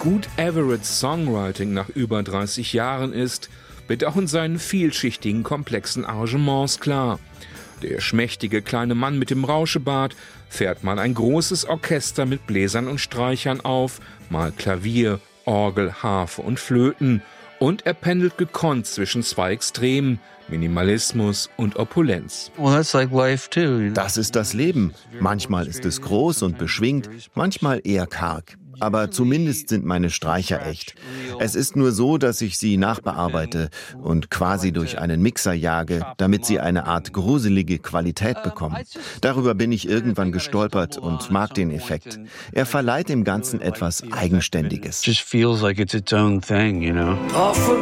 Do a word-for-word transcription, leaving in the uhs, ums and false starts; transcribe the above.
gut Everetts Songwriting nach über dreißig Jahren ist, wird auch in seinen vielschichtigen, komplexen Arrangements klar. Der schmächtige kleine Mann mit dem Rauschebart fährt mal ein großes Orchester mit Bläsern und Streichern auf, mal Klavier, Orgel, Harfe und Flöten. Und er pendelt gekonnt zwischen zwei Extremen, Minimalismus und Opulenz. Das ist das Leben. Manchmal ist es groß und beschwingt, manchmal eher karg. Aber zumindest sind meine Streicher echt. Es ist nur so, dass ich sie nachbearbeite und quasi durch einen Mixer jage, damit sie eine Art gruselige Qualität bekommen. Darüber bin ich irgendwann gestolpert und mag den Effekt. Er verleiht dem Ganzen etwas Eigenständiges.